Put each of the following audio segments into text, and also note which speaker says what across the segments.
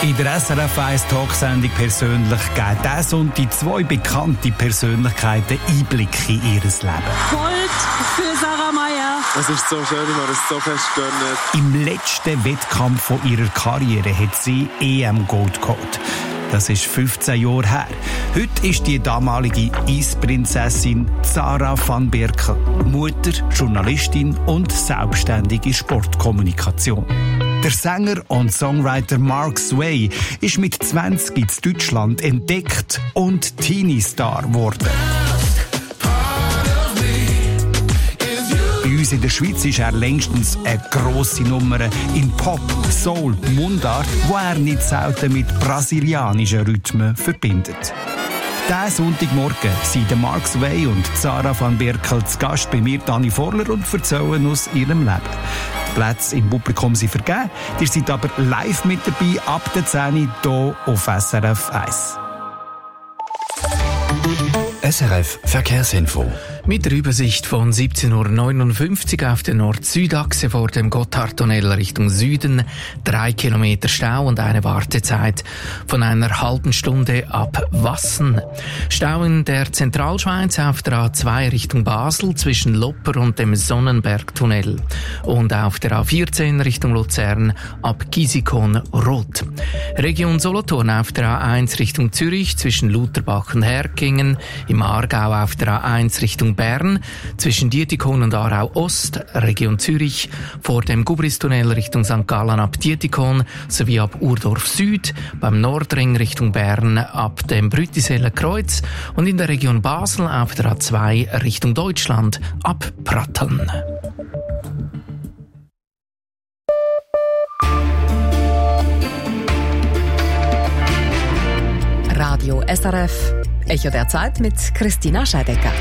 Speaker 1: In der SRF 1 Talksendung «Persönlich» geben diesen Sonntag 2 bekannte Persönlichkeiten Einblick in ihr Leben.
Speaker 2: Gold für Sarah Meier.
Speaker 3: Es ist so schön, ich habe es so fest gönnt.
Speaker 1: Im letzten Wettkampf von ihrer Karriere hat sie EM-Gold geholt. Das ist 15 Jahre her. Heute ist die damalige Eisprinzessin Sarah van Berkel Mutter, Journalistin und selbstständige Sportkommunikation. Der Sänger und Songwriter Mark Sway ist mit 20 in Deutschland entdeckt und Teenie-Star geworden. Bei uns in der Schweiz ist er längstens eine grosse Nummer in Pop, Soul, Mundart, wo er nicht selten mit brasilianischen Rhythmen verbindet. Diesen Sonntagmorgen sind Mark Sway und Sarah van Berkel zu Gast bei mir, Dani Vorler, und erzählen aus ihrem Leben. Die Plätze im Publikum sind vergeben. Ihr seid aber live mit dabei, ab der 10 Uhr hier auf SRF 1.
Speaker 4: SRF Verkehrsinfo.
Speaker 5: Mit der Übersicht von 17.59 Uhr auf der Nord-Süd-Achse vor dem Gotthardtunnel Richtung Süden 3 Kilometer Stau und eine Wartezeit von einer halben Stunde ab Wassen. Stau in der Zentralschweiz auf der A2 Richtung Basel zwischen Lopper und dem Sonnenbergtunnel und auf der A14 Richtung Luzern ab Gisikon-Rot. Region Solothurn auf der A1 Richtung Zürich zwischen Lutherbach und Herkingen, im Aargau auf der A1 Richtung Bern, zwischen Dietikon und Aarau Ost, Region Zürich, vor dem Gubristunnel Richtung St. Gallen ab Dietikon sowie ab Urdorf Süd, beim Nordring Richtung Bern ab dem Brütiseller Kreuz und in der Region Basel auf der A2 Richtung Deutschland ab Pratteln.
Speaker 6: Radio SRF, Echo der Zeit mit Christina Scheidecker.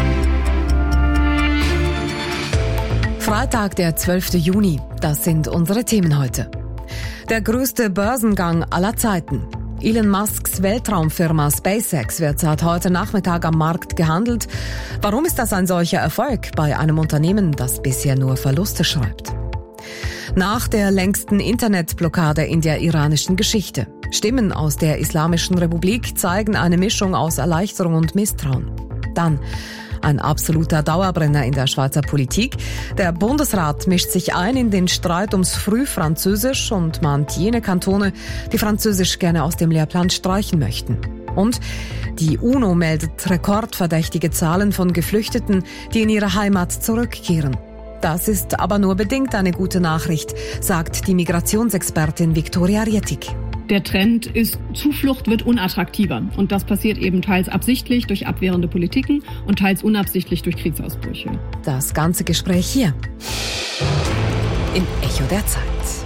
Speaker 6: Freitag, der 12. Juni. Das sind unsere Themen heute. Der größte Börsengang aller Zeiten. Elon Musks Weltraumfirma SpaceX wird seit heute Nachmittag am Markt gehandelt. Warum ist das ein solcher Erfolg bei einem Unternehmen, das bisher nur Verluste schreibt? Nach der längsten Internetblockade in der iranischen Geschichte. Stimmen aus der Islamischen Republik zeigen eine Mischung aus Erleichterung und Misstrauen. Dann ein absoluter Dauerbrenner in der Schweizer Politik. Der Bundesrat mischt sich ein in den Streit ums Frühfranzösisch und mahnt jene Kantone, die Französisch gerne aus dem Lehrplan streichen möchten. Und die UNO meldet rekordverdächtige Zahlen von Geflüchteten, die in ihre Heimat zurückkehren. Das ist aber nur bedingt eine gute Nachricht, sagt die Migrationsexpertin Viktoria Rietig.
Speaker 7: Der Trend ist, Zuflucht wird unattraktiver. Und das passiert eben teils absichtlich durch abwehrende Politiken und teils unabsichtlich durch Kriegsausbrüche.
Speaker 6: Das ganze Gespräch hier im Echo der Zeit.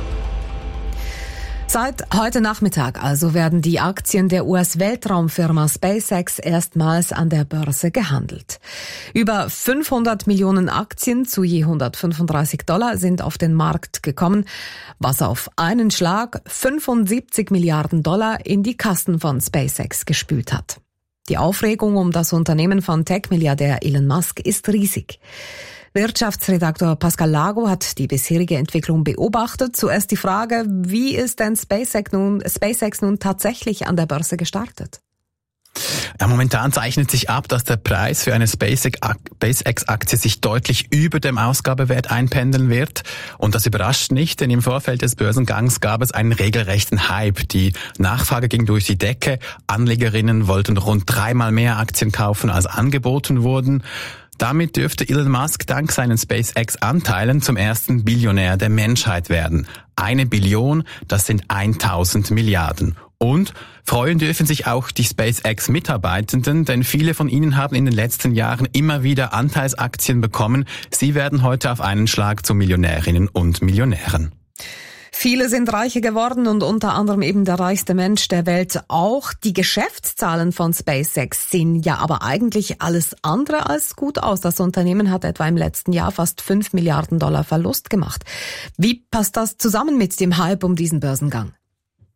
Speaker 6: Seit heute Nachmittag also werden die Aktien der US-Weltraumfirma SpaceX erstmals an der Börse gehandelt. Über 500 Millionen Aktien zu je $135 sind auf den Markt gekommen, was auf einen Schlag 75 Milliarden Dollar in die Kassen von SpaceX gespült hat. Die Aufregung um das Unternehmen von Tech-Milliardär Elon Musk ist riesig. Wirtschaftsredaktor Pascal Lago hat die bisherige Entwicklung beobachtet. Zuerst die Frage, wie ist denn SpaceX nun tatsächlich an der Börse gestartet?
Speaker 8: Ja, momentan zeichnet sich ab, dass der Preis für eine SpaceX-Aktie sich deutlich über dem Ausgabewert einpendeln wird. Und das überrascht nicht, denn im Vorfeld des Börsengangs gab es einen regelrechten Hype. Die Nachfrage ging durch die Decke. Anlegerinnen wollten rund 3-mal mehr Aktien kaufen, als angeboten wurden. Damit dürfte Elon Musk dank seinen SpaceX-Anteilen zum ersten Billionär der Menschheit werden. 1 Billion, das sind 1000 Milliarden. Und freuen dürfen sich auch die SpaceX-Mitarbeitenden, denn viele von ihnen haben in den letzten Jahren immer wieder Anteilsaktien bekommen. Sie werden heute auf einen Schlag zu Millionärinnen und Millionären.
Speaker 6: Viele sind reicher geworden und unter anderem eben der reichste Mensch der Welt auch. Die Geschäftszahlen von SpaceX sehen ja aber eigentlich alles andere als gut aus. Das Unternehmen hat etwa im letzten Jahr fast 5 Milliarden Dollar Verlust gemacht. Wie passt das zusammen mit dem Hype um diesen Börsengang?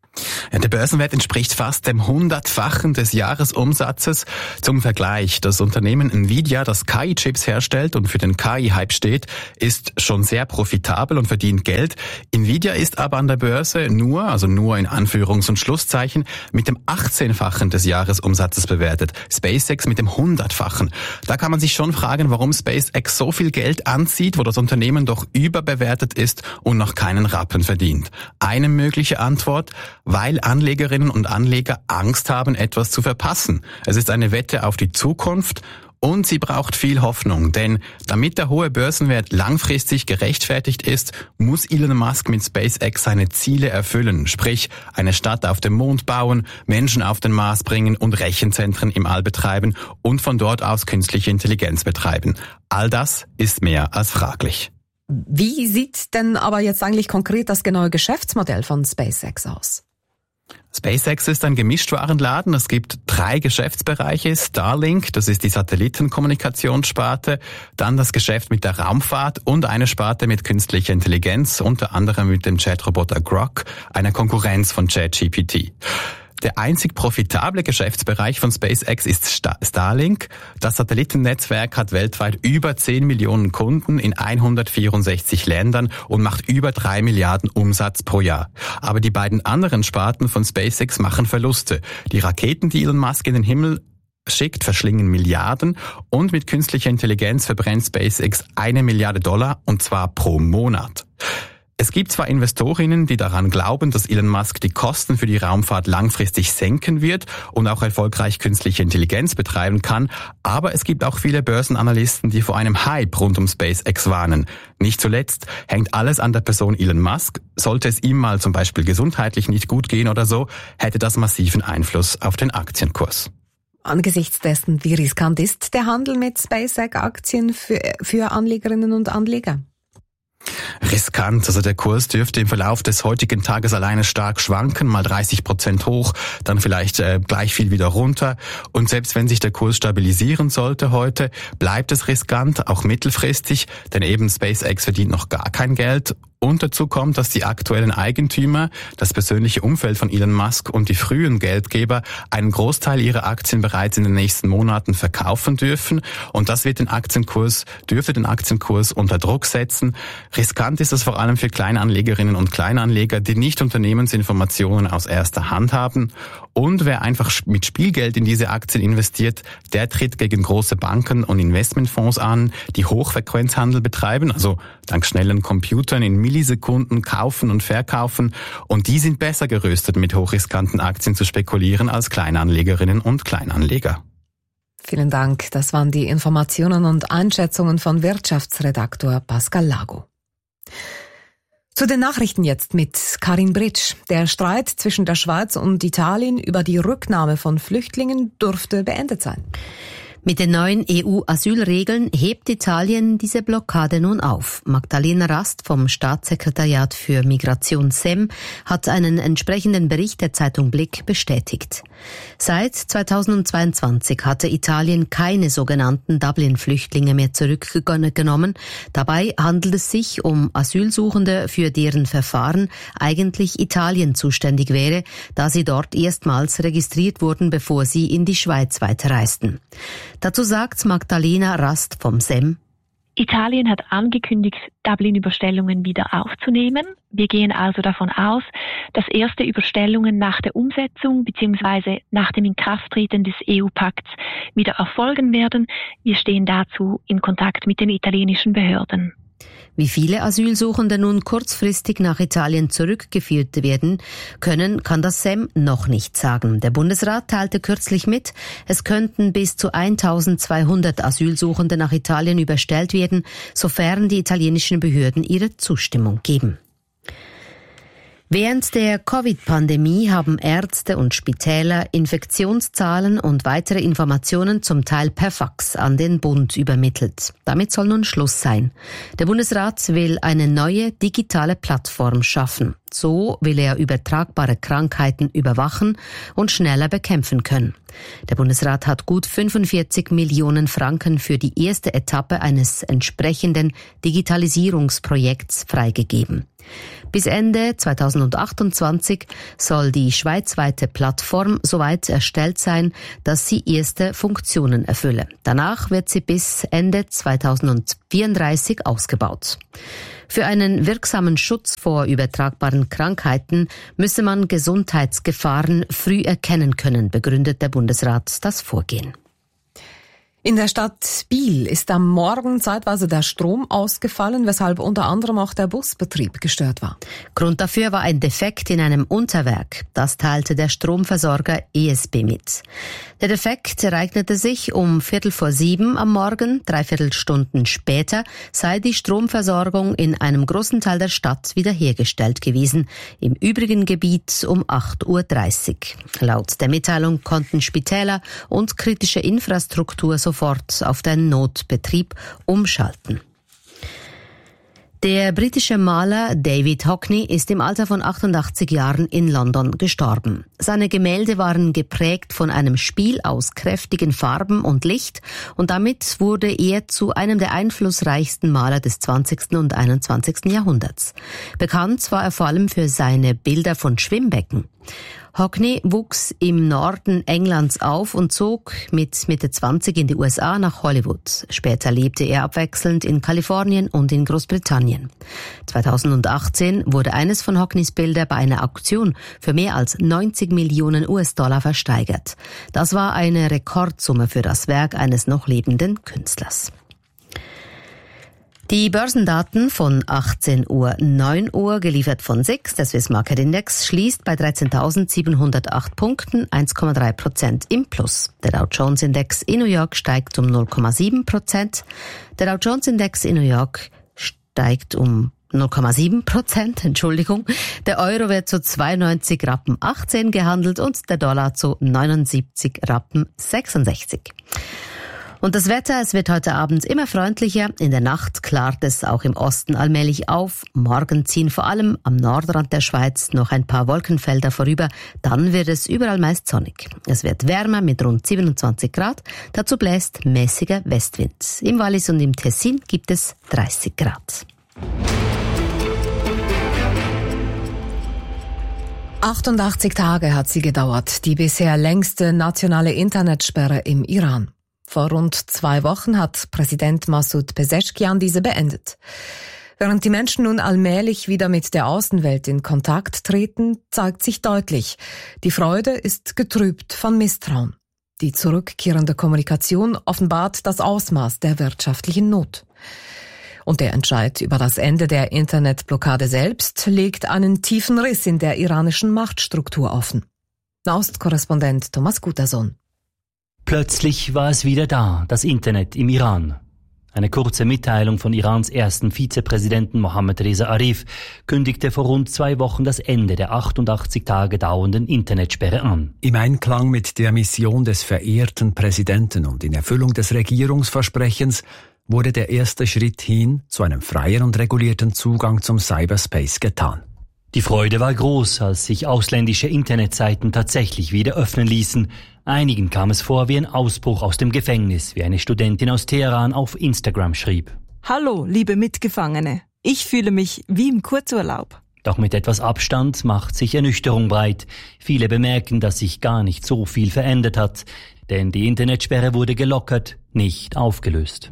Speaker 8: Ja, der Börsenwert entspricht fast dem 100-fachen des Jahresumsatzes. Zum Vergleich, das Unternehmen Nvidia, das KI-Chips herstellt und für den KI-Hype steht, ist schon sehr profitabel und verdient Geld. Nvidia ist aber an der Börse nur in Anführungs- und Schlusszeichen, mit dem 18-fachen des Jahresumsatzes bewertet. SpaceX mit dem 100-fachen. Da kann man sich schon fragen, warum SpaceX so viel Geld anzieht, wo das Unternehmen doch überbewertet ist und noch keinen Rappen verdient. Eine mögliche Antwort, weil Anlegerinnen und Anleger Angst haben, etwas zu verpassen. Es ist eine Wette auf die Zukunft und sie braucht viel Hoffnung, denn damit der hohe Börsenwert langfristig gerechtfertigt ist, muss Elon Musk mit SpaceX seine Ziele erfüllen, sprich eine Stadt auf dem Mond bauen, Menschen auf den Mars bringen und Rechenzentren im All betreiben und von dort aus künstliche Intelligenz betreiben. All das ist mehr als fraglich.
Speaker 6: Wie sieht denn aber jetzt eigentlich konkret das genaue Geschäftsmodell von SpaceX aus?
Speaker 8: SpaceX ist ein Gemischtwarenladen. Es gibt 3 Geschäftsbereiche. Starlink, das ist die Satellitenkommunikationssparte, dann das Geschäft mit der Raumfahrt und eine Sparte mit künstlicher Intelligenz, unter anderem mit dem Chatroboter Grok, einer Konkurrenz von ChatGPT. Der einzig profitable Geschäftsbereich von SpaceX ist Starlink. Das Satellitennetzwerk hat weltweit über 10 Millionen Kunden in 164 Ländern und macht über 3 Milliarden Umsatz pro Jahr. Aber die beiden anderen Sparten von SpaceX machen Verluste. Die Raketen, die Elon Musk in den Himmel schickt, verschlingen Milliarden und mit künstlicher Intelligenz verbrennt SpaceX $1 Milliarde und zwar pro Monat. Es gibt zwar Investorinnen, die daran glauben, dass Elon Musk die Kosten für die Raumfahrt langfristig senken wird und auch erfolgreich künstliche Intelligenz betreiben kann, aber es gibt auch viele Börsenanalysten, die vor einem Hype rund um SpaceX warnen. Nicht zuletzt hängt alles an der Person Elon Musk. Sollte es ihm mal zum Beispiel gesundheitlich nicht gut gehen oder so, hätte das massiven Einfluss auf den Aktienkurs.
Speaker 6: Angesichts dessen, wie riskant ist der Handel mit SpaceX-Aktien für Anlegerinnen und Anleger?
Speaker 8: Riskant, also der Kurs dürfte im Verlauf des heutigen Tages alleine stark schwanken, mal 30% hoch, dann vielleicht gleich viel wieder runter. Und selbst wenn sich der Kurs stabilisieren sollte heute, bleibt es riskant, auch mittelfristig, denn eben SpaceX verdient noch gar kein Geld. Und dazu kommt, dass die aktuellen Eigentümer, das persönliche Umfeld von Elon Musk und die frühen Geldgeber einen Großteil ihrer Aktien bereits in den nächsten Monaten verkaufen dürfen. Und das dürfte den Aktienkurs unter Druck setzen. Riskant ist es vor allem für Kleinanlegerinnen und Kleinanleger, die nicht Unternehmensinformationen aus erster Hand haben. Und wer einfach mit Spielgeld in diese Aktien investiert, der tritt gegen große Banken und Investmentfonds an, die Hochfrequenzhandel betreiben, also dank schnellen Computern in Millisekunden kaufen und verkaufen. Und die sind besser gerüstet, mit hochriskanten Aktien zu spekulieren als Kleinanlegerinnen und Kleinanleger.
Speaker 6: Vielen Dank. Das waren die Informationen und Einschätzungen von Wirtschaftsredaktor Pascal Lago. Zu den Nachrichten jetzt mit Karin Britsch. Der Streit zwischen der Schweiz und Italien über die Rücknahme von Flüchtlingen dürfte beendet sein.
Speaker 9: Mit den neuen EU-Asylregeln hebt Italien diese Blockade nun auf. Magdalena Rast vom Staatssekretariat für Migration SEM hat einen entsprechenden Bericht der Zeitung Blick bestätigt. Seit 2022 hatte Italien keine sogenannten Dublin-Flüchtlinge mehr zurückgenommen. Dabei handelt es sich um Asylsuchende, für deren Verfahren eigentlich Italien zuständig wäre, da sie dort erstmals registriert wurden, bevor sie in die Schweiz weiterreisten. Dazu sagt Magdalena Rast vom SEM:
Speaker 10: Italien hat angekündigt, Dublin-Überstellungen wieder aufzunehmen. Wir gehen also davon aus, dass erste Überstellungen nach der Umsetzung bzw. nach dem Inkrafttreten des EU-Pakts wieder erfolgen werden. Wir stehen dazu in Kontakt mit den italienischen Behörden.
Speaker 9: Wie viele Asylsuchende nun kurzfristig nach Italien zurückgeführt werden können, kann das SEM noch nicht sagen. Der Bundesrat teilte kürzlich mit, es könnten bis zu 1200 Asylsuchende nach Italien überstellt werden, sofern die italienischen Behörden ihre Zustimmung geben. Während der Covid-Pandemie haben Ärzte und Spitäler Infektionszahlen und weitere Informationen zum Teil per Fax an den Bund übermittelt. Damit soll nun Schluss sein. Der Bundesrat will eine neue digitale Plattform schaffen. So will er übertragbare Krankheiten überwachen und schneller bekämpfen können. Der Bundesrat hat gut 45 Millionen Franken für die erste Etappe eines entsprechenden Digitalisierungsprojekts freigegeben. Bis Ende 2028 soll die schweizweite Plattform soweit erstellt sein, dass sie erste Funktionen erfülle. Danach wird sie bis Ende 2034 ausgebaut. Für einen wirksamen Schutz vor übertragbaren Krankheiten müsse man Gesundheitsgefahren früh erkennen können, begründet der Bundesrat das Vorgehen.
Speaker 6: In der Stadt Biel ist am Morgen zeitweise der Strom ausgefallen, weshalb unter anderem auch der Busbetrieb gestört war.
Speaker 9: Grund dafür war ein Defekt in einem Unterwerk. Das teilte der Stromversorger ESB mit. Der Defekt ereignete sich um 6:45 am Morgen. 3/4 Stunden später sei die Stromversorgung in einem großen Teil der Stadt wiederhergestellt gewesen. Im übrigen Gebiet um 8:30 Uhr. Laut der Mitteilung konnten Spitäler und kritische Infrastruktur sofort auf den Notbetrieb umschalten. Der britische Maler David Hockney ist im Alter von 88 Jahren in London gestorben. Seine Gemälde waren geprägt von einem Spiel aus kräftigen Farben und Licht und damit wurde er zu einem der einflussreichsten Maler des 20. und 21. Jahrhunderts. Bekannt war er vor allem für seine Bilder von Schwimmbecken. Hockney wuchs im Norden Englands auf und zog mit Mitte 20 in die USA nach Hollywood. Später lebte er abwechselnd in Kalifornien und in Großbritannien. 2018 wurde eines von Hockneys Bilder bei einer Auktion für mehr als 90 Millionen US-Dollar versteigert. Das war eine Rekordsumme für das Werk eines noch lebenden Künstlers. Die Börsendaten von 18:09 Uhr, geliefert von SIX, der Swiss Market Index, schließt bei 13.708 Punkten, 1,3% im Plus. Der Dow Jones Index in New York steigt um 0,7%. Der Dow Jones Index in New York steigt um 0,7%, Der Euro wird zu 92,18 Rappen gehandelt und der Dollar zu 79,66 Rappen. Und das Wetter, es wird heute Abend immer freundlicher. In der Nacht klart es auch im Osten allmählich auf. Morgen ziehen vor allem am Nordrand der Schweiz noch ein paar Wolkenfelder vorüber. Dann wird es überall meist sonnig. Es wird wärmer mit rund 27 Grad. Dazu bläst mäßiger Westwind. Im Wallis und im Tessin gibt es 30 Grad.
Speaker 6: 88 Tage hat sie gedauert, die bisher längste nationale Internetsperre im Iran. Vor rund 2 Wochen hat Präsident Massoud Pezeshkian diese beendet. Während die Menschen nun allmählich wieder mit der Außenwelt in Kontakt treten, zeigt sich deutlich, die Freude ist getrübt von Misstrauen. Die zurückkehrende Kommunikation offenbart das Ausmaß der wirtschaftlichen Not. Und der Entscheid über das Ende der Internetblockade selbst legt einen tiefen Riss in der iranischen Machtstruktur offen. Nahostkorrespondent Thomas Gutersohn.
Speaker 11: Plötzlich war es wieder da, das Internet im Iran. Eine kurze Mitteilung von Irans ersten Vizepräsidenten Mohammad Reza Arif kündigte vor rund 2 Wochen das Ende der 88 Tage dauernden Internetsperre an.
Speaker 1: Im Einklang mit der Mission des verehrten Präsidenten und in Erfüllung des Regierungsversprechens wurde der erste Schritt hin zu einem freien und regulierten Zugang zum Cyberspace getan.
Speaker 11: Die Freude war groß, als sich ausländische Internetseiten tatsächlich wieder öffnen ließen. Einigen kam es vor wie ein Ausbruch aus dem Gefängnis, wie eine Studentin aus Teheran auf Instagram schrieb.
Speaker 12: Hallo, liebe Mitgefangene. Ich fühle mich wie im Kurzurlaub.
Speaker 11: Doch mit etwas Abstand macht sich Ernüchterung breit. Viele bemerken, dass sich gar nicht so viel verändert hat. Denn die Internetsperre wurde gelockert, nicht aufgelöst.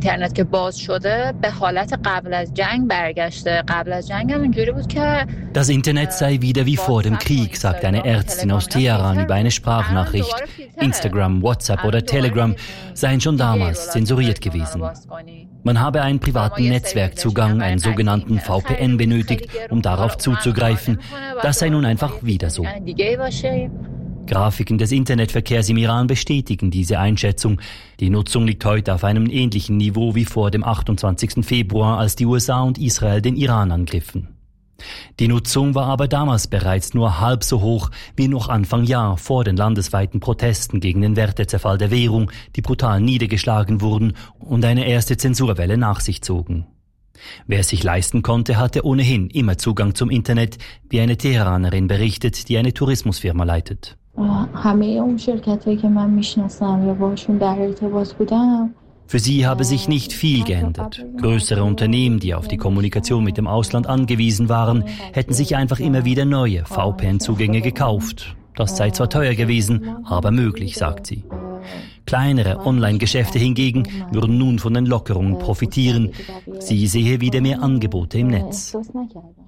Speaker 11: Das Internet sei wieder wie vor dem Krieg, sagt eine Ärztin aus Teheran über eine Sprachnachricht. Instagram, WhatsApp oder Telegram seien schon damals zensuriert gewesen. Man habe einen privaten Netzwerkzugang, einen sogenannten VPN benötigt, um darauf zuzugreifen. Das sei nun einfach wieder so. Grafiken des Internetverkehrs im Iran bestätigen diese Einschätzung. Die Nutzung liegt heute auf einem ähnlichen Niveau wie vor dem 28. Februar, als die USA und Israel den Iran angriffen. Die Nutzung war aber damals bereits nur halb so hoch wie noch Anfang Jahr vor den landesweiten Protesten gegen den Wertezerfall der Währung, die brutal niedergeschlagen wurden und eine erste Zensurwelle nach sich zogen. Wer es sich leisten konnte, hatte ohnehin immer Zugang zum Internet, wie eine Teheranerin berichtet, die eine Tourismusfirma leitet. Für sie habe sich nicht viel geändert. Größere Unternehmen, die auf die Kommunikation mit dem Ausland angewiesen waren, hätten sich einfach immer wieder neue VPN-Zugänge gekauft. Das sei zwar teuer gewesen, aber möglich, sagt sie. Kleinere Online-Geschäfte hingegen würden nun von den Lockerungen profitieren. Sie sehe wieder mehr Angebote im Netz.